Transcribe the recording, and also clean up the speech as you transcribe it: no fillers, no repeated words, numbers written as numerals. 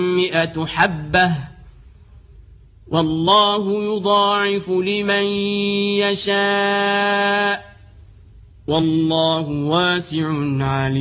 100 حبة والله يضاعف لمن يشاء والله واسع عليم.